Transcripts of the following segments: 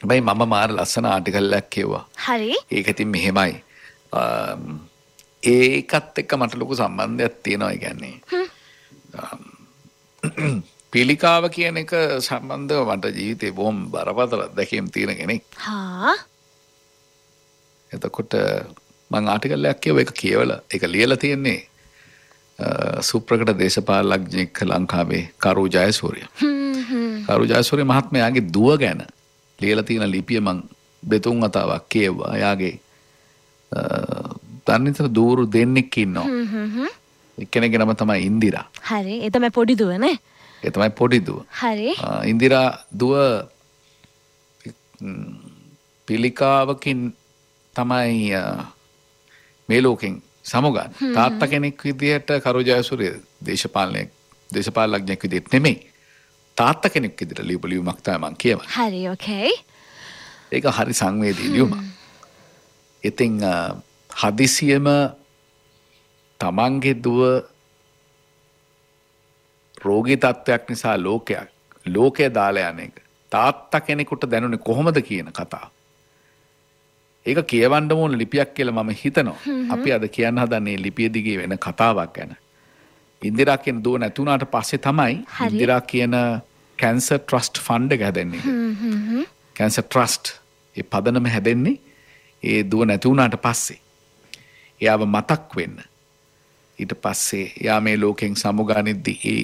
හැබැයි මම මාර ලස්සන ආටිකල් එකක් කියුවා. හරි. ඒක ඉතින් මෙහෙමයි. ඒකත් එක්ක මට ලොකු සම්බන්ධයක් තියෙනවා. ඒ කියන්නේ පිළිකාව කියන එක සම්බන්ධව මට ජීවිතේ බොහොම බරපතල අත්දැකීම් තියෙන කෙනෙක්. හා. එතකොට මම ආටිකල් එකක් කියව ඒක කියවලා ඒක ලියලා තියෙන්නේ සුප්‍රකට දේශපාලනඥයෙක් ලංකාවේ කරු ජයසූරිය. කරු ජයසූරිය මහත්මයාගේ දුව ගැන ලියලා තියෙන ලිපිය මම දෙතුන් වතාවක් කියවුවා. එයාගේ තනිතර දూరు දෙන්නෙක් ඉන්නවා. එක්කෙනෙක්ගේ නම තමයි ඉන්දිරා. හරි. ඒ තමයි පොඩි දුව නේ? ඒ තමයි පොඩි දුව. හරි. ඉන්දිරා දුව පිළිකාවකින් තමයි මේ ලෝකෙන් සමුගන්නේ. තාත්තා කෙනෙක් විදිහට කරු ජයසූරිය දේශපාලනඥයෙක් විදිහට නෙමෙයි. තාත්තා කෙනෙක් විදිහට ලියපු ලියුමක් තමයි මම කියවන්නේ. හරි. ඕකේ. ඒක හරි සංවේදී ලියුමක්. ඉතින් හදිසියෙම තමන්ගේ දුව රෝගී තත්ත්වයක් නිසා ලෝකය දාලා යන එක තාත්තා කෙනෙකුට දැනුනේ කොහොමද කියන කතාව. ඒක කියවන්න ඕන ලිපියක් කියලා මම හිතනවා. අපි අද කියන්න හදන්නේ ලිපිය දිගේ වෙන කතාවක් ගැන. ඉන්දිරා කියන දුව නැති වුණාට පස්සේ තමයි ඉන්දිරා කියන කැන්සර් ට්‍රස්ට් ෆන්ඩ් එක හැදෙන්නේ. කැන්සර් ට්‍රස්ට් ඒ පදනම හැදෙන්නේ ඒ දුව නැති වුණාට පස්සේ. එයාව මතක් වෙන්න. ඊට පස්සේ එයා මේ ලෝකෙන් සමුගානිද්දී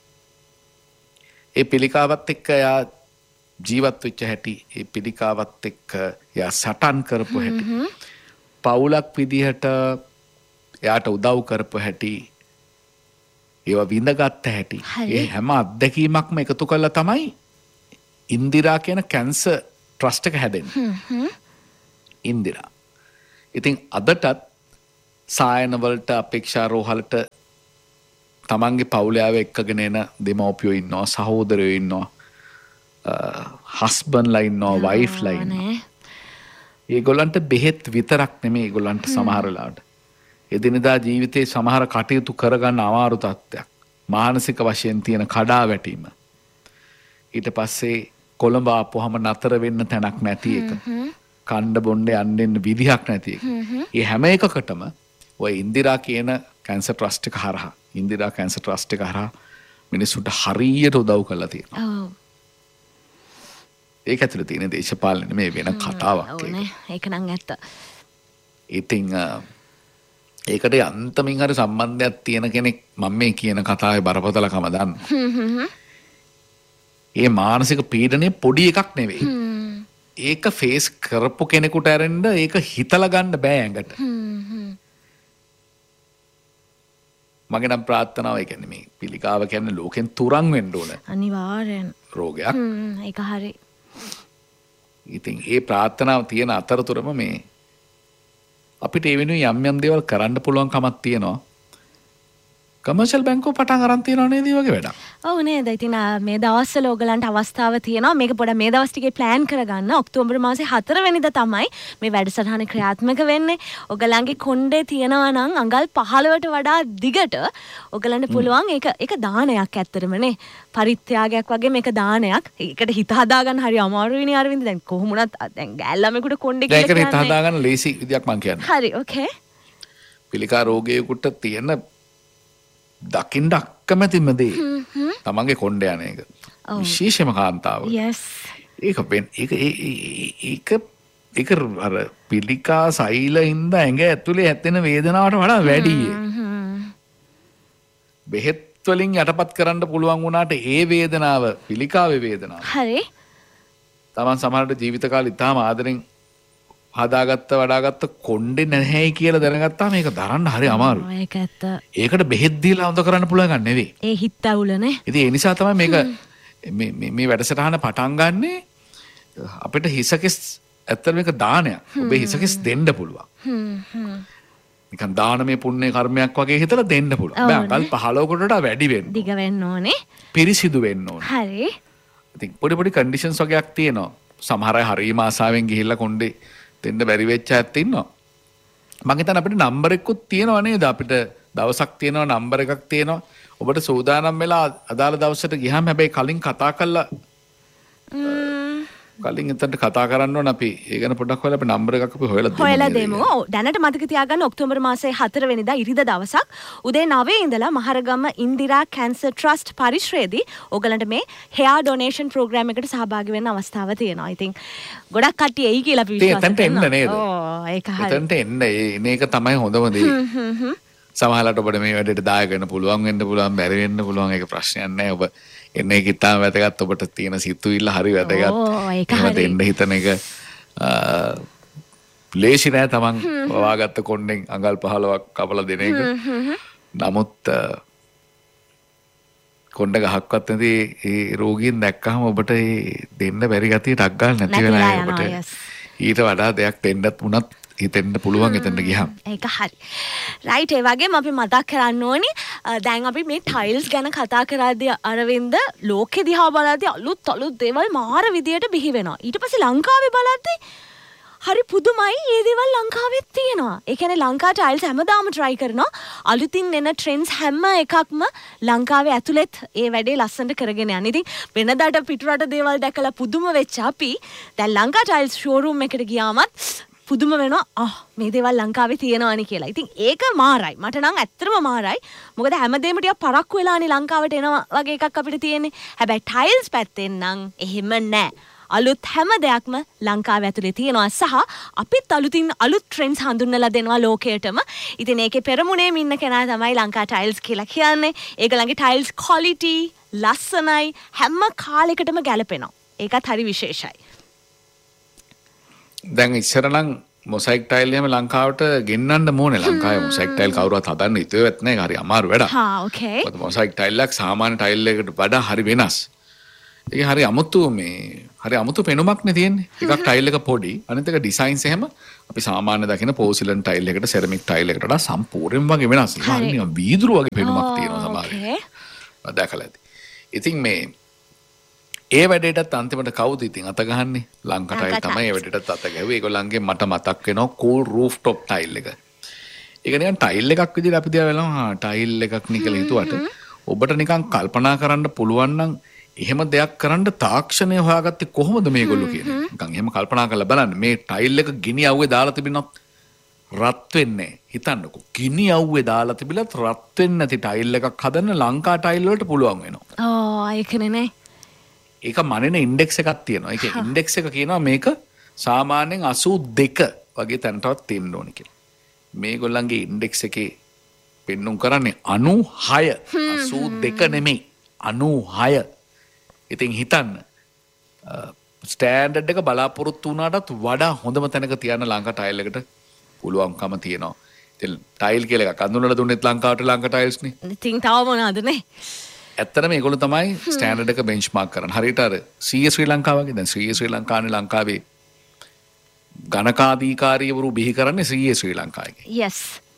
ඒ පිළිකාවත් එක්ක එයා ජීවත් වෙච්ච හැටි, ඒ පිළිකාවත් එක්ක එයා සටන් කරපු හැටි, පවුලක් විදිහට එයාට උදව් කරපු හැටි, ඒවා විඳගත්ත හැටි, ඒ හැම අත්දැකීමක්ම එකතු කරලා තමයි ඉන්දිරා කියන කැන්සර් ට්‍රස්ට් එක හැදෙන්නේ. ඉන්දිරා. ඉතින් අදටත් සායනවලට අපේක්ෂා රෝහලට තමන්ගේ පවුලයාව එක්කගෙන එන දෙමව්පියෝ ඉන්නවා, සහෝදරයෝ ඉන්නවා, හස්බන්ඩ්ලා ඉන්නවා, වයිෆ්ලා ඉන්නවා. ඒගොල්ලන්ට බෙහෙත් විතරක් නෙමෙයි ඒගොල්ලන්ට සමහර වෙලාවට එදිනදා ජීවිතේ සමහර කටයුතු කරගන්න අමාරු තත්ත්වයක්. මානසික වශයෙන් තියෙන කඩාවැටීම. ඊට පස්සේ කොළඹ ආපුවම නතර වෙන්න තැනක් නැති එක. කණ්ඩ බොණ්ඩ යන්න විදිහක් නැති එක. ඒ හැම එකකටම ඔය ඉන්දිරා කියන කැන්සර් ට්‍රස්ට් එක හරහා මිනිස්සුන්ට හරියට උදව් කරලා තියෙනවා. ඒක ඇතුළේ තියෙන දේශපාලන නෙමෙයි වෙන කතාවක් ඒක. ඒක නම් ඇත්ත. ඉතින් ඒකට අන්තමින් හරි සම්බන්ධයක් තියෙන කෙනෙක් මම මේ කියන කතාවේ බරපතලකම දන්නවා. ඒ මානසික පීඩනය පොඩි එකක් නෙවෙයි. ඒක ෆේස් කරපු කෙනෙකුට ඇරෙන්න ඒක හිතලා ගන්න බෑ ඇඟට. මගේ නම් ප්‍රාර්ථනාව ඒ කියන්නේ මේ පිළිකාව කියන්නේ ලෝකෙන් තුරන් වෙන්න ඕන. අනිවාර්යෙන්. රෝගයක්. ඒක හරි. ඉතින් ඒ ප්‍රාර්ථනාව තියෙන අතරතුරම මේ අපිට ඒ වෙනුවෙන් යම් දේවල් කරන්න පුළුවන් කමක් තියෙනවා. කමර්ෂල් බැංකුව පටන් අරන් තියෙනවා නේද වගේ වැඩක්. ඔව් නේද. ඉතින් මේ දවස්වල ඕගලන්ට අවස්ථාව තියෙනවා මේක පොඩ්ඩක් මේ දවස් ටිකේ ප්ලෑන් කරගන්න. ඔක්තෝබර් මාසේ 4 වෙනිදා තමයි මේ වැඩසටහන ක්‍රියාත්මක වෙන්නේ. ඕගලන්ගේ කොණ්ඩේ තියෙනවා නම් අඟල් 15ට වඩා දිගට ඕගලන්ට පුළුවන් ඒක දානයක් ඇත්තටම නේ. පරිත්‍යාගයක් වගේ මේක දානයක්. ඒකට හිත හදාගන්න හරි අමාරුයි නේ අරවින්ද. දැන් කොහොම වුණත් දැන් ගෑල්ලාමෙකුට කොණ්ඩේ කියලා කියන්නේ. ඒකට හිත හදාගන්න ලේසි විදියක් මම කියන්නේ. හරි ඕකේ. පිළිකා රෝගියෙකුට තියෙන දකින්න අකමැතිම දේ තමන්ගේ කොණ්ඩ යන එක. විශේෂම කාන්තාව. yes. ඒක අර පිළිකා සෛලින්ද ඇඟ ඇතුලේ ඇත්තෙන වේදනාවට වඩා වැඩි. බෙහෙත් වලින් යටපත් කරන්න පුළුවන් වුණාට ඒ වේදනාව පිළිකාවේ වේදනාව. හරි. තමන් සමහරට ජීවිත කාලේ ඉතාම ආදරෙන් හදාගත්ත වඩාගත්ත කොණ්ඩේ නැහැයි කියලා දැනගත්තාම මේක දරන්න හරි අමාරුයි. ඒක ඇත්ත. ඒකට බෙහෙත් දීලා හොඳ කරන්න පුළුවන් ගන්න නෙවෙයි. ඒ හිත අවුලනේ. ඉතින් ඒ නිසා තමයි මේක මේ වැඩසටහන පටන් ගන්නෙ අපිට හිසකෙස් ඇත්තට මේක දානයක්. ඔබේ හිසකෙස් දෙන්න පුළුවන්. නිකන් දානමය පුණ්‍ය කර්මයක් වගේ හිතලා දෙන්න පුළුවන්. බෑ අඟල් 15කට වඩා වැඩි වෙන්න. දිග වෙන්න ඕනේ. පිරිසිදු වෙන්න ඕනේ. හරි. ඉතින් පොඩි කන්ඩිෂන්ස් වගේක් තියෙනවා. සමහර අය හරියම ආසාවෙන් ගිහිල්ලා කොණ්ඩේ දෙන්න බැරි වෙච්ච ඇත්ත ඉන්නවා. මම හිතන්නේ අපිට නම්බර් එකකුත් තියෙනවා නේද? අපිට දවසක් තියෙනවා නම්බර් එකක් තියෙනවා. ඔබට සූදානම් වෙලා අදාළ දවසට ගියාම හැබැයි කලින් කතා කරලා කලින් එතනට කතා කරන්න ඕන අපි. ඒ ගැන පොඩ්ඩක් හොයලා අපි නම්බර් එකක් අපි හොයලා දෙමු. ඔව් දැනට මතක තියාගන්න ඔක්තෝබර් මාසයේ 4 වෙනිදා ඉරිදා දවසක් උදේ 9 ඉඳලා මහරගම ඉන්දිරා කැන්සර් ට්‍රස්ට් පරිශ්‍රයේදී ඕගලන්ට මේ hair donation program එකට සහභාගී වෙන්න අවස්ථාව තියෙනවා. ඉතින් ගොඩක් කට්ටිය එයි කියලා අපි විශ්වාස කරනවා. එතනට එන්න නේද? ඔව් ඒක හරියි. එතනට එන්න ඒක තමයි හොඳම දේ. සමහරවිට ඔබට මේ වැඩේට දායක වෙන්න පුළුවන් වෙන්න පුළුවන් බැරි වෙන්න පුළුවන් ඒක ප්‍රශ්නයක් නැහැ. ඔබ එන්න එක ඉතාම වැදගත්. ඔබට තියෙන සිතුවිල්ල හරි වැදගත්. එහෙම දෙන්න හිතන එක ලේසි නෑ තමන් වවාගත්ත කොණ්ඩෙන් අඟල් 15ක් කපලා දෙන එක. නමුත් කොණ්ඩ ගහක්වත් නැති ඒ රෝගීන් දැක්කහම ඔබට ඒ දෙන්න බැරි ගතිය ටක් ගන්න නැති වෙලා ඔබට ඊට වඩා දෙයක් දෙන්නත් වුණත් හිතෙන්න පුළුවන් එතනට ගියහම. ඒක හරි. රයිට් ඒ වගේම අපි මතක් කරන්න ඕනි දැන් අපි මේ ටයිල්ස් ගැන කතා කරද්දී අරවින්ද ලෝකෙ දිහා බලද්දී අලුත් දේවල් මාර විදියට බිහි වෙනවා. ඊට පස්සේ ලංකාවේ බලද්දී හරි පුදුමයි මේ දේවල් ලංකාවෙත් තියෙනවා. ඒ කියන්නේ ලංකා ටයිල්ස් හැමදාම try කරනවා. අලුතින් එන trends හැම එකක්ම ලංකාවේ ඇතුළෙත් ඒ වැඩේ ලස්සනට කරගෙන යන. ඉතින් වෙනදාට පිටරට දේවල් දැකලා පුදුම වෙච්ච අපි දැන් ලංකා ටයිල්ස් showroom එකට ගියාමත් පුදුම වෙනවා මේ දේවල් ලංකාවේ තියෙනවානි කියලා. ඉතින් ඒක මාරයි. මට නම් ඇත්තටම මාරයි. මොකද හැමදේම ටිකක් පරක්කු වෙලානේ ලංකාවට එනවා වගේ එකක් අපිට තියෙන්නේ. හැබැයි ටයිල්ස් පැත්තෙන් නම් එහෙම නෑ. අලුත් හැම දෙයක්ම ලංකාව ඇතුලේ තියෙනවා සහ අපිත් අලුත් ට්‍රෙන්ඩ්ස් හඳුන්වලා දෙනවා ලෝකයටම. ඉතින් ඒකේ පෙරමුණේම ඉන්න කෙනා තමයි ලංකා ටයිල්ස් කියලා කියන්නේ. ඒගොල්ලන්ගේ ටයිල්ස් ක්වොලිටි ලස්සනයි හැම කාලයකටම ගැලපෙනවා. ඒකත් හරි විශේෂයි. දැන් ඉස්සර නම් මොසයික් ටයිල් එහෙම ලංකාවට ගෙන්නන්න ඕනේ. ලංකාවේ මොසයික් ටයිල් කවුරුවත් හදන්න හිතුවේවත් නැහැ. හරි අමාරු වැඩක්. ඕකේ. මොකද මොසයික් ටයිල් එක සාමාන්‍ය ටයිල් එකකට වඩා හරි වෙනස්. ඒක හරි අමුතු පෙනුමක් නේ තියෙන්නේ. එකක් ටයිල් එක පොඩි අනිත් එක ඩිසයින්ස් එහෙම අපි සාමාන්‍ය දකින පෝසිලන් ටයිල් එකට සෙරමික් ටයිල් එකට වඩා සම්පූර්ණයෙන්ම වගේ වෙනස්. හරි නිකන් වීදුරු වගේ පෙනුමක් තියෙනවා සමහරවිට. දැකලා ඇති. ඉතින් මේ ඒ වැඩේටත් අන්තිමට කවුද ඉතින් අත ගහන්නේ? ලංකා ටයිල් තමයි ඒ වැඩේටත් අත ගැහුවේ. ඒගොල්ලන්ගේ මට මතක් වෙනවා කූල් රූෆ් টොප් ටයිල් එක. ඒක නිකන් ටයිල් එකක් විදිහට අපි දිහා බලනවා ටයිල් එකක් නේ කියලා හිතුවට ඔබට නිකන් කල්පනා කරන්න පුළුවන් නම් එහෙම දෙයක් කරන්න තාක්ෂණය හොයාගත්තේ කොහොමද මේගොල්ලෝ කියන්නේ. නිකන් එහෙම කල්පනා කරලා බලන්න මේ ටයිල් එක ගිනි අවුවේ දාලා තිබුණොත් රත් වෙන්නේ. හිතන්නකෝ ගිනි අවුවේ දාලා තිබිලත් රත් වෙන්නේ නැති ටයිල් එකක් හදන්න ලංකා ටයිල් වලට පුළුවන් වෙනවා. ඒකනේ නේ. ඒක මනින ඉන්ඩෙක්ස් එකක් තියෙනවා. ඒකේ ඉන්ඩෙක්ස් එක කියනවා මේක සාමාන්‍යයෙන් 82 වගේ තැනටවත් තියෙන්න ඕනේ කියලා. මේගොල්ලන්ගේ ඉන්ඩෙක්ස් එකේ පෙන්නුම් කරන්නේ 96 82 නෙමෙයි 96. ඉතින් හිතන්න ස්ටෑන්ඩඩ් එක බලාපොරොත්තු වුණාටත් වඩා හොඳම තැනක තියන්න ලංකා ටයිල් එකට පුළුවන්කම තියෙනවා. ඉතින් ටයිල් කියලා එකක් අඳුනලා දුන්නෙත් ලංකාවට ලංකා ටයිල්ස් නේ. ඉතින් තව මොනවද නේ? ඇත්තටම මේගොල්ලෝ තමයි ස්ටෑන්ඩඩ් එක බෙන්ච්මාර්ක් කරන්නේ. හරියට අර CA ශ්‍රී ලංකාව වගේ. දැන් CA ශ්‍රී ලංකාවේ ලංකාවේ ගණකාධිකාරීවරු බිහි කරන්නේ CA ශ්‍රී ලංකාවේ. yes.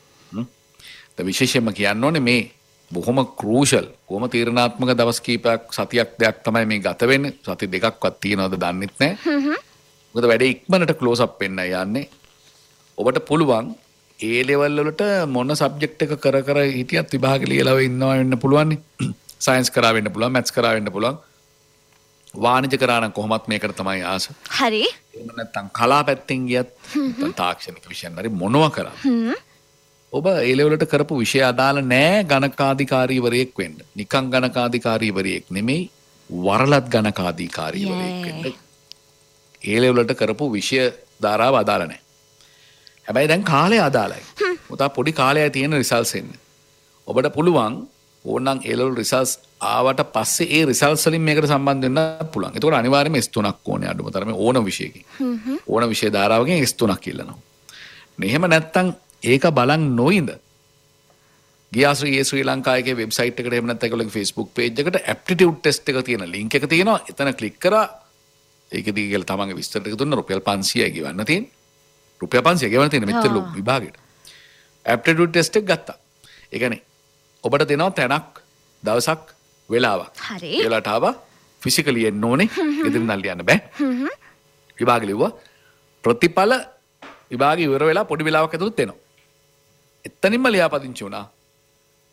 විශේෂයෙන්ම කියන්න ඕනේ මේ බොහොම ක්‍රූෂල් කොහොම තීරණාත්මක දවස් කීපයක් සතියක් දෙයක් තමයි මේ ගත වෙන්නේ. සති දෙකක්වත් තියනවද දන්නෙත් නැහැ. මොකද වැඩේ ඉක්මනට ක්ලෝස් අප් වෙන්න යන්නේ. ඔබට පුළුවන් A level වලට මොන සබ්ජෙක්ට් එක කර හිටියත් විභාගෙ ලියලා ඉන්නවා වෙන්න පුළුවන් නේ. සයන්ස් කරා වෙන්න පුළුවන්, මැත්ස් කරා වෙන්න පුළුවන්. වාණිජ කරා නම් කොහොමත් මේකට තමයි ආස. හරි. එහෙම නැත්නම් කලා පැත්තෙන් ගියත් තාක්ෂණික විෂයන් හරි මොනවා කරා. ඔබ ඒ ලෙවලට කරපු විෂය අදාළ නෑ ගණකාධිකාරීවරයෙක් වෙන්න. නිකං ගණකාධිකාරීවරයෙක් නෙමෙයි වරලත් ගණකාධිකාරීවරයෙක් වෙන්න. ඒ ලෙවලට කරපු විෂය ධාරාව අදාළ නෑ. හැබැයි දැන් කාලය අදාළයි. මොකද පොඩි කාලයයි තියෙන රිසල්ට්ස් එන්න. ඔබට පුළුවන් ඕනනම් ඒ ලෙවල් රිසල්ට්ස් ආවට පස්සේ ඒ රිසල්ට්ස් වලින් මේකට සම්බන්ධ වෙන්න පුළුවන්. ඒතකොට අනිවාර්යයෙන්ම S3ක් ඕනේ අඩුම තරමේ ඕන විෂයකින්. ඕන විෂය ධාරාවකින් S3ක් ඉල්ලනවා. එහෙම නැත්තම් ඒක බලන් නොඉඳ ගියාශ්‍රී ශ්‍රී ලංකාවේ වෙබ්සයිට් එකට එහෙම නැත්නම් ඒගොල්ලෝගේ Facebook page එකට aptitude test එක තියෙන link එක තියෙනවා. එතන ක්ලික් කරා ඒකදී කියලා තමන්ගේ විස්තර ටික දුන්න රුපියල් 500යි ගෙවන්න තියෙන්නේ. රුපියල් 500 ගෙවන්න තියෙන මෙතන ලොකු විභාගෙට. aptitude test එක ගත්තා. ඒ කියන්නේ ඔබට දෙනවා තැනක් දවසක් වෙලාවක්. හරි. ඒ වෙලාවට ආවා ෆිසිකලි එන්න ඕනේ. ගෙදරින් නම් ලියන්න බෑ. විභාගෙ ලිව්වා. ප්‍රතිඵල විභාගෙ ඉවර වෙලා පොඩි වෙලාවක් ඇතුළත එනවා. එතනින්ම ලියාපදිංචි වුණා.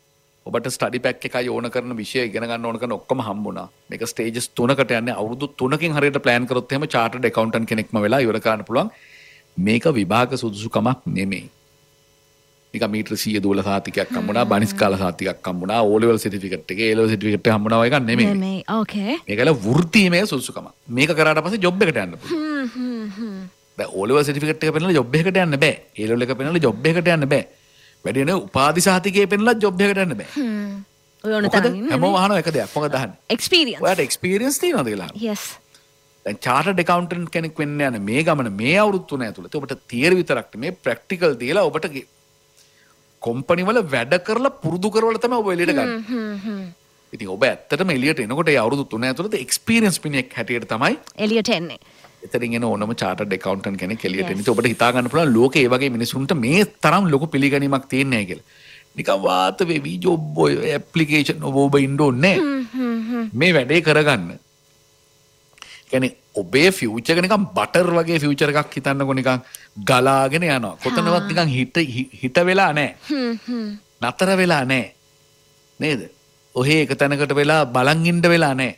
ඔබට ස්ටඩි පැක් එකයි ඕන කරන විෂය ඉගෙන ගන්න ඕන කරන ඔක්කොම හම්බුණා. මේක ස්ටේජස් 3කට යන්නේ අවුරුදු 3කින් හරියට ප්ලෑන් කරොත් එහෙම චාර්ටර්ඩ් ඇකවුන්ටන්ට් කෙනෙක්ම වෙලා ඉවර කරන්න පුළුවන්. මේක විභාග සුදුසුකමක් නෙමෙයි. නිකන් මීටර 100 දුවල සාතිකයක් හම්බුණා, බනිස් කාල සාතිකයක් හම්බුණා, O level certificate එක, A level certificate එක හම්බුණා වගේ එකක් නෙමෙයි. නෙමෙයි. ඕකේ. මේකල වෘත්තීමය සුදුසුකමක්. මේක කරාට පස්සේ ජොබ් එකට යන්න පුළුවන්. දැන් O level certificate එක පෙන්නලා ජොබ් එකකට යන්න බෑ. A level එක පෙන්නලා ජොබ් එකකට යන්න බෑ. වැඩි වෙන උපාධි සහතිකයේ පෙන්නලා ජොබ් එකකට යන්න බෑ. ඔය ඕන තරම් ඉන්නේ. හැමෝම අහන එක දෙයක්. මොකද අහන්නේ? එක්ස්පීරියන්ස්. ඔයාට එක්ස්පීරියන්ස් තියෙනවද කියලා අහනවා. yes. දැන් චාර්ටර්ඩ් ඇකවුන්ටන්ට් කෙනෙක් වෙන්න යන මේ ගමන මේ අවුරුදු 3 ඇතුළත ඔබට තියරි විතරක් නෙමෙයි ප්‍රැක්ටිකල් දීලා ඔබට කම්පැනි වල වැඩ කරලා පුරුදු කරවලා තමයි ඔබ එළියට ගන්න. ඉතින් ඔබ ඇත්තටම එළියට එනකොට ඒ අවුරුදු 3 ඇතුළත එක්ස්පීරියන්ස් පිනෙක් හැටියට තමයි එළියට එන්නේ. එතනින් එන ඕනම චාර්ටර්ඩ් ඇකවුන්ටන්ට් කෙනෙක් එළියට එන්නේ. ඔබට හිතා ගන්න පුළුවන් ලෝකේ ඒ වගේ මිනිසුන්ට මේ තරම් ලොකු පිළිගැනීමක් තියෙන්නේ නැහැ කියලා. නිකන් වාත වෙවි ජොබ් ඔය ඇප්ලිකේෂන් ඔබ ඉන්න ඕනේ නැහැ. මේ වැඩේ කරගන්න. කියන්නේ ඔබේ ෆියුචර් එක නිකන් බටර් වගේ ෆියුචර් එකක් හිතන්නකො නිකන් ගලාගෙන යනවා. කොතනවත් නිකන් හිට වෙලා නැහැ. නතර වෙලා නැහැ. නේද? ඔහේ එක තැනකට වෙලා බලන් ඉන්න වෙලා නැහැ.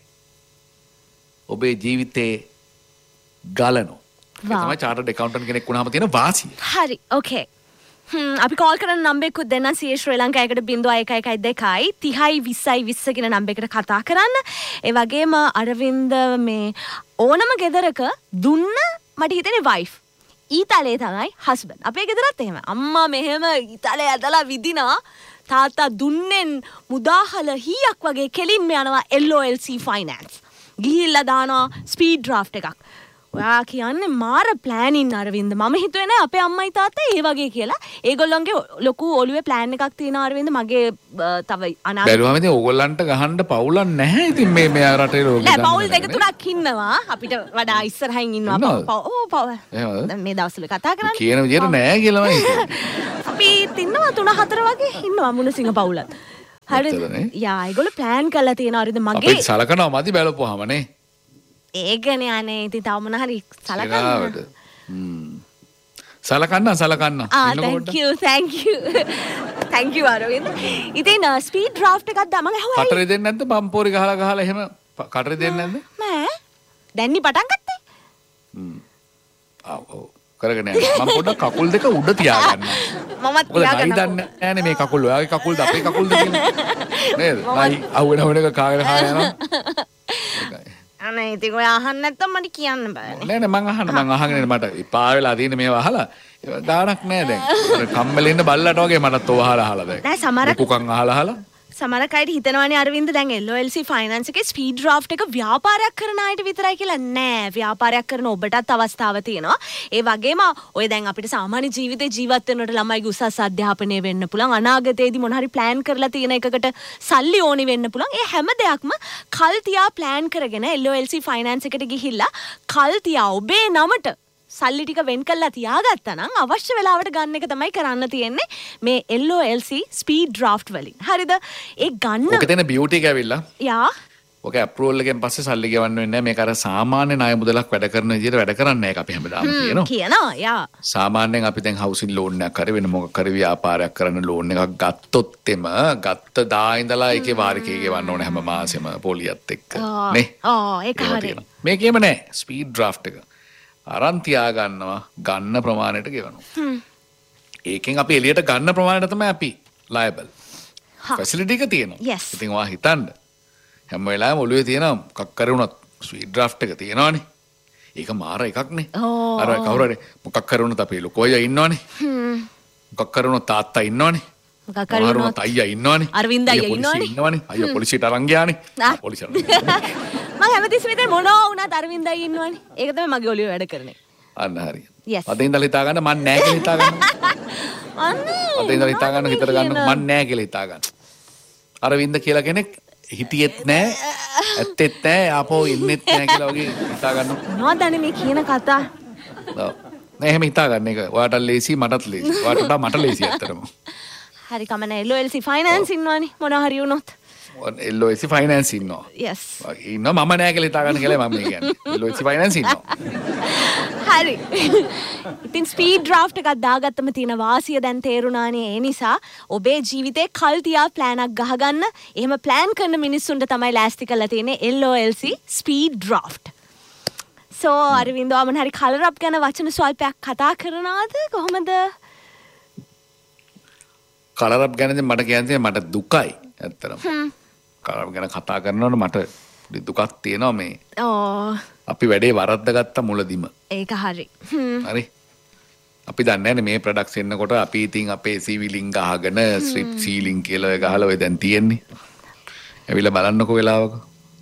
ඔබේ ජීවිතේ ගලනෝ. ඒක තමයි චාර්ටර්ඩ් ඇකවුන්ටන්ට් කෙනෙක් වුණාම තියෙන වාසිය. හරි. ඕකේ. අපි කෝල් කරන නම්බරෙකුත් දෙන්න CA ශ්‍රී ලංකා 1.112 30යි 20යි 20 කියන නම්බරයකට කතා කරන්න. ඒ වගේම අරවින්ද මේ ඕනම ගෙදරක දුන්න මට හිතෙන්නේ වයිෆ්. ඊතලේ තමයි හස්බන්ඩ්. අපේ ගෙදරත් එහෙම. අම්මා මෙහෙම ඊතලේ ඇදලා විදිනා තාත්තා දුන්නෙන් මුදාහල හීයක් වගේ කෙලින්ම යනවා LOLC finance. ගිහිල්ලා දානවා ස්පීඩ් ඩ්‍රාෆ්ට් එකක්. ඔයා කියන්නේ මාර ප්ලෑනින් අරවින්ද. මම හිතුවේ නෑ අපේ අම්මයි තාත්තයි ඒ වගේ කියලා. ඒගොල්ලන්ගේ ලොකු ඔළුවේ ප්ලෑන් එකක් තියෙනවා අරවින්ද. මගේ තව අනාගත බැලුවම ඉතින් ඕගොල්ලන්ට ගහන්න පවුලක් නැහැ. ඉතින් මේ රටේ රෝගී නෑ පවුල් දෙක තුනක් ඉන්නවා. අපිට වඩා ඉස්සරහින් ඉන්නවා. ඔව් මේ දවස්වල කතා කරන්නේ. කියන විදියට නෑ කියලාමයි හිතන්නේ. අපි ඉන්නවා 3-4 වගේ ඉන්නවා මුණසිංහ පවුලත්. හරිද? යා ඒගොල්ලෝ ප්ලෑන් කරලා තියෙනවා අරවින්ද මගේ. අපි සලකනවා මදි බැලුවාම නේ. ඒකනේ අනේ ඉතින් තව මොන හරි සලකන්න. සලකන්න. thank you Aravinda. ඉතින් ස්පීඩ් ඩ්‍රාෆ්ට් එකක් දාමන් අහුවයි. කටරේ දෙන්නේ නැද්ද? පම්පෝරි ගහලා එහෙම කටරේ දෙන්නේ නැද්ද? නෑ. දැන්නි පටන් ගත්තේ. ඔව්. කරගෙන යන්න. මම පොඩ්ඩක් කකුල් දෙක උඩ තියාගන්න. මමත් තියාගන්න. දන්නේ නැහැනේ මේ කකුල් ඔයාගේ කකුල්ද අපේ කකුල්ද කියලා. නේද? නයි අහුවෙන එක කාගෙන යනවා. අනේ ඉතින් ඔය අහන්න නැත්තම් මට කියන්න බෑනේ. නෑ මං අහගෙන මට එපා වෙලා තියෙන මේවා අහලා ගාණක් නෑ දැන්. කම්මැලි ඉන්න බල්ලට වගේ මටත් ඔව අහලා දැන්. නෑ සමහර කුකන් අහලා සමහර අයට හිතනවානේ අරවින්ද දැන් LOLC finance එකේ ස්පීඩ් ඩ්‍රාෆ්ට් එක ව්‍යාපාරයක් කරන අයට විතරයි කියලා. නෑ ව්‍යාපාරයක් කරන ඔබටත් අවස්ථාව තියෙනවා. ඒ වගේම ඔය දැන් අපිට සාමාන්‍ය ජීවිතේ ජීවත් වෙනකොට ළමයිගේ උසස් අධ්‍යාපනය වෙන්න පුළුවන්. අනාගතයේදී මොන හරි ප්ලෑන් කරලා තියෙන එකකට සල්ලි ඕනි වෙන්න පුළුවන්. ඒ හැම දෙයක්ම කල් තියා ප්ලෑන් කරගෙන LOLC finance එකට ගිහිල්ලා කල් තියා ඔබේ නමට සල්ලි ටික වෙන් කරලා තියාගත්තා නම් අවශ්‍ය වෙලාවට ගන්න එක තමයි කරන්න තියෙන්නේ මේ LOLC ස්පීඩ් ඩ්‍රාෆ්ට් වලින්. හරිද? ඒ ගන්න ඔක තියෙන බියුටි එක ඇවිල්ලා. යා. ඔක අප්‍රූවල් එකෙන් පස්සේ සල්ලි ගෙවන්න වෙන්නේ නැහැ. මේක අර සාමාන්‍ය ණය මුදලක් වැඩ කරන විදිහට වැඩ කරන්නේ නැහැ අපි හැමදාම කියනවා. යා. සාමාන්‍යයෙන් අපි දැන් හවුසින් ලෝන් එකක් හරි වෙන මොකක් හරි ව්‍යාපාරයක් කරන්න ලෝන් එකක් ගත්තොත් ගත්ත දා ඉඳලා ඒකේ වාරිකේ ගෙවන්න ඕනේ හැම මාසෙම පොලියත් එක්ක. නේ? ඒක හරි. මේකේම නැහැ ස්පීඩ් ඩ්‍රාෆ්ට් එක. අරන් තියාගන්නවා ගන්න ප්‍රමාණයට ගෙවනවා. ඒකෙන් අපි එළියට ගන්න ප්‍රමාණයට තමයි අපි liable. ෆැසිලිටි එක තියෙනවා. ඉතින් ඔයා හිතන්න හැම වෙලාවෙම ඔළුවේ තියෙන මොකක් කර වුණත් ස්පීඩ් ඩ්‍රාෆ්ට් එක තියෙනවනේ. ඒක මාර එකක්නේ. අර කවුරු හරි මොකක් කර වුණත් අපේ ලොකෝ අයියා ඉන්නවනේ. මොකක් කර වුණත් තාත්තා ඉන්නවනේ. මොකක් කර වුණත් අයියා ඉන්නවනේ. අරවින්ද අයියා ඉන්නවනේ. අයියා පොලිසියට අරන් ගියානේ. පොලිසියට මම හැමතිස්සෙම හිතේ මොනවා වුණත් අරවින්දයි ඉන්නවනේ. ඒක තමයි මගේ ඔළුවේ වැඩ කරන්නේ. අන්න හරි. අද ඉඳලා හිතා ගන්න මන් නෑ කියලා හිතා ගන්න. අද ඉඳලා හිතා ගන්න හිතට ගන්න මන් නෑ කියලා හිතා ගන්න. අරවින්ද කියලා කෙනෙක් හිටියෙත් නෑ, ඇත්තෙත් නෑ, ආපහු ඉන්නෙත් නෑ කියලා වගේ හිතා ගන්න. මොනවද මේ කියන කතා? ඔව්. නෑ එහෙම හිතා ගන්න එක. ඔයාටත් ලේසි මටත් ලේසි. ඔයාට වඩා මට ලේසි ඇත්තටම. හරි කමන්නේ LOLC finance ඉන්නවනේ මොනවා හරි වුණොත්. LOLC finance ඉන්නවා. yes. ඉන්නවා මම නෑ කියලා හිතා ගන්න කියලා මම කියන්නේ. LOLC finance ඉන්නවා. හරි. ඉතින් ස්පීඩ් ඩ්‍රාෆ්ට් එකක් දාගත්තම තියෙන වාසිය දැන් තේරුණානේ. ඒ නිසා ඔබේ ජීවිතේ කල් තියා ප්ලෑනක් ගහගන්න. එහෙම ප්ලෑන් කරන මිනිස්සුන්ට තමයි ලෑස්ති කරලා තියෙන්නේ LOLC ස්පීඩ් ඩ්‍රාෆ්ට්. සෝ අරවින්ද ඔබ හරි කලර් අප් ගැන වචන ස්වල්පයක් කතා කරනවාද කොහොමද? කලර් අප් ගැනද මට කියන්නේ මට දුකයි ඇත්තටම. කලර් ගැන කතා කරනකොට මට දුකක් තියෙනවා මේ. අපි වැඩේ වරද්දගත්ත මුලදිම. ඒක හරි. හරි. අපි දන්නේ නැහැ මේ ප්‍රොඩක්ට්ස් එන්නකොට අපි ඉතින් අපේ සීවිලින් ගහගෙන ස්ට්‍රිප් සීලින් කියලා ගහලා ඔය දැන් තියෙන්නේ. ඇවිල්ලා බලන්නකෝ වෙලාවක.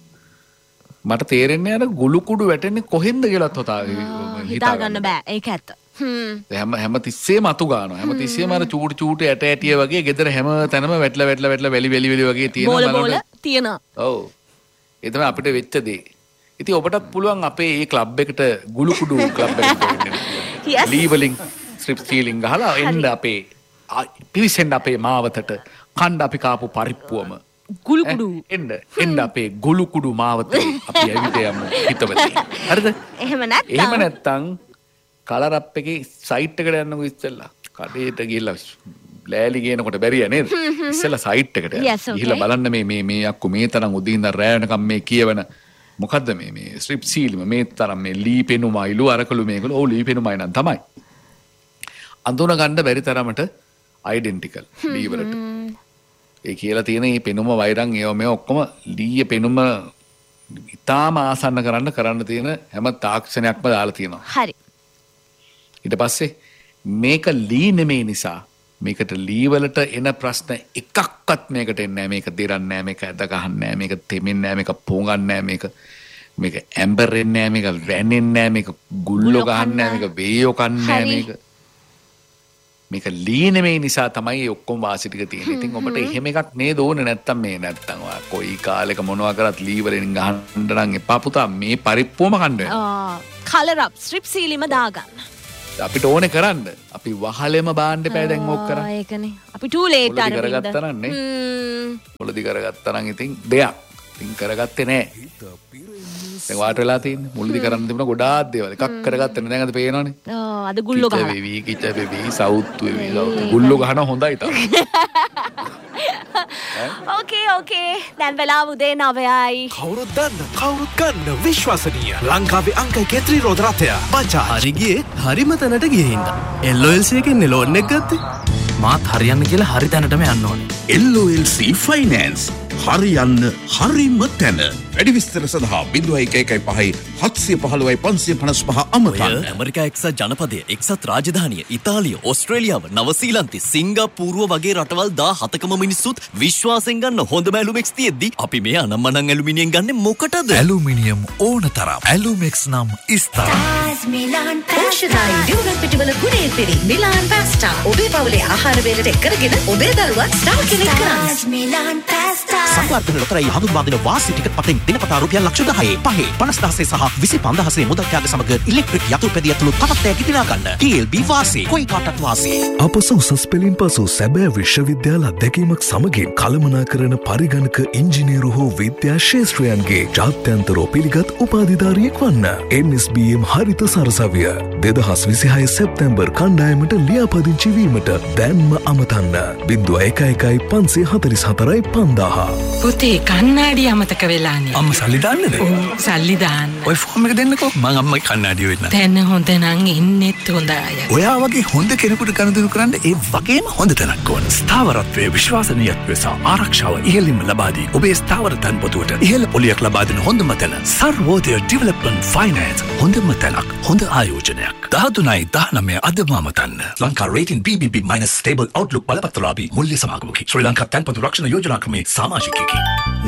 මට තේරෙන්නේ අර ගුළු කුඩු වැටෙන්නේ කොහෙන්ද කියලාත් හිතා ගන්න බෑ. ඒක ඇත්ත. හැම තිස්සේම අතු ගන්නවා. හැම තිස්සේම අර චූටි ඇට ඇටිය වගේ ගෙදර හැම තැනම වැටලා වැලි වගේ තියෙනවා. බෝල තියෙනවා. ඔව්. ඒ තමයි අපිට වෙච්ච දේ. ඉතින් ඔබටත් පුළුවන් අපේ මේ ක්ලබ් එකට ගුළු කුඩු ක්ලබ් එකට එන්න. ලීවලින් ස්ට්‍රිප් සීලින් ගහලා එන්න අපේ පිවිසෙන්න අපේ මාවතට කණ්ඩ අපි කාපු පරිප්පුවම ගුළු කුඩු එන්න අපේ ගුළු කුඩු මාවතේ අපි ඇවිත් යමු හිතවතේ. හරිද? එහෙම නැත්තම් කලර් අප් එකේ සයිට් එකට යන්නකො ඉස්සෙල්ලා. කඩේට ගිහලා ලෑලි ගේනකොට බැරිය නේද? ඉස්සෙල්ලා සයිට් එකට ගිහලා බලන්න මේ අක්කු මේ තරම් උදේ ඉඳන් රැ වෙනකම් මේ කියවන මොකද්ද මේ ස්ට්‍රිප් සීලිම මේ තරම් මේ ලී පෙනුමයිලු අරකලු මේකලු ඔව් ලී පෙනුමයි නම් තමයි. අඳුන ගන්න බැරි තරමට අයිඩෙන්ටිකල් ලී වලට. ඒ කියලා තියෙන මේ පෙනුම වෛරන් ඒව මේ ඔක්කොම ලීයේ පෙනුම ඉතාම ආසන්න කරන්න තියෙන හැම තාක්ෂණයක්ම දාලා තියෙනවා. හරි. ඊට පස්සේ මේක ලී නෙමෙයි නිසා මේකට ලී වලට එන ප්‍රශ්න එකක්වත් මේකට එන්නේ නැහැ. මේක දිරන්නේ නැහැ, මේක ඇද ගහන්නේ නැහැ, මේක තෙමෙන්නේ නැහැ, මේක පොඟන්නේ නැහැ, මේක ඇම්බරෙන්නේ නැහැ, මේක වැනෙන්නේ නැහැ, මේක ගුල්ලෝ ගහන්නේ නැහැ, මේක වේයෝ කන්නේ නැහැ, මේක ලී නෙමෙයි නිසා තමයි ඔක්කොම වාසි ටික තියෙන්නේ. ඉතින් ඔබට එහෙම එකක් නේද ඕනේ නැත්තම් ඔයා කොයි කාලෙක මොනවා කරත් ලී වලින් ගහන්න නම් එපා පුතා. මේ පරිප්පුවම කන්න වෙනවා. කලර් අප් ස්ට්‍රිප් සීලිම දාගන්න. අපිට ඕනේ කරන්න. අපි වහලෙම බාන්න එපා දැන් ඕක කරා. ඒකනේ. අපි ටූ ලේට් අර කරගත්තා නම් නේ. මුලදී කරගත්තා නම් ඉතින් දෙයක්. ඉතින් කරගත්තේ නැහැ. දැන් වාට වෙලා තියෙන්නේ. මුලදී කරන්න තිබුණා ගොඩාක් දේවල්. එකක් කරගත්තේ නැහැ. දැන් අද පේනවනේ. අද ගුල්ලෝ ගහනවා. කිච වෙවි සවුත් වෙවි. ගුල්ලෝ ගහනවා හොඳයි තාම. ඕකේ. දැන් වෙලාව උදේ 9යි. කවුරුත් ගන්න විශ්වාසනීය ලංකාවේ අංක කේන්ද්‍රී රෝද රථය බජාජ්. හරි ගියේ හරිම තැනට ගියේ හින්දා. LOLC එකෙන් ලෝන් එක ගත්තේ. මාත් හරියන්න කියලා හරි තැනටම යන්න ඕනේ. LOLC ෆයිනෑන්ස් හරියන්න හරිම තැන. වැඩි විස්තර සඳහා 0115 715 555 අමතන්න. ඇමරිකා එක්සත් ජනපදය, එක්සත් රාජධානිය, ඉතාලිය, ඕස්ට්‍රේලියාව, නවසීලන්තේ, සිංගප්පූරුව වගේ රටවල් 17කම මිනිස්සුත් විශ්වාසයෙන් ගන්න හොඳම ඇලුමෙක්ස් තියෙද්දි අපි මේ අනම්මනම් ඇලුමිනියම් ගන්න මොකටද? ඇලුමිනියම් ඕන තරම්. ඇලුමෙක්ස් නම් ඉස්තර. මිලාන් පාස්ටායි දියුණු පිටිවල ගුණේ පිරි මිලාන් පාස්ටා. ඔබේ පවුලේ ආහාර වේලට එක්කගෙන ඔබේ දරුවා ස්ටාර් කෙනෙක් කරන්න. මිලාන් පාස්ටා. සම්පූර්ණ ලොතරැයි හඳුන්වා දෙන වාසි ටිකට් පතෙන් දිනපතා රුපියල් ලක්ෂ 10 50,000 සහ 25,000 මුදල් ත්‍යාග සමග ඉලෙක්ට්‍රික් යතුරු පැදිය ඇතුළු තවත් දෙයක් දිනා ගන්න. TLB වාසි කොයි කාටත් වාසි. අප උසස් පෙළින් පසු සැබෑ විශ්වවිද්‍යාල අත්දැකීමක් සමගින් කළමනාකරන පරිගණක ඉංජිනේරු හෝ විද්‍යා ශාස්ත්‍රයන්ගේ ජාත්‍යන්තරව පිළිගත් උපාධිධාරියෙක් වන්න. NSBM හරිත සරසවිය 2026 සැප්තැම්බර් කණ්ඩායමට ලියාපදිංචි වීමට දැන්ම අමතන්න 011544 5000. පුතේ කන්නාඩි අමතක වෙලානේ. අම්ම සල්ලි දාන්නද? සල්ලි දාන්න. ඔය ෆෝම් එක දෙන්නකෝ. මං අම්මයි කන්නාඩි වෙන්න. දැන් හොඳ නම් ඉන්නෙත් හොඳ අය. ඔයා වගේ හොඳ කෙනෙකුට ගනුදෙනු කරන්න ඒ වගේම හොඳ තැනක් ඕන. ස්ථාවරත්වයේ විශ්වාසනීයත්වය සහ ආරක්ෂාව ඉහළින්ම ලබා දී ඔබේ ස්ථාවර තන්පොතුවට ඉහළ පොලියක් ලබා දෙන හොඳම තැන සර්වෝදය ඩෙවලොප්මන්ට් ෆයිනෑන්ස්. හොඳම තැනක්, හොඳ ආයෝජනයක්. 13/19 අදම අමතන්න. Lanka rating BBB- stable Outlook බලපත්‍රලාභී මුල්‍ය සමාගමකි. ශ්‍රී ලංකා තන්පොතු රක්ෂණ යෝජනා ක්‍රමේ සමාජිකයෙකි.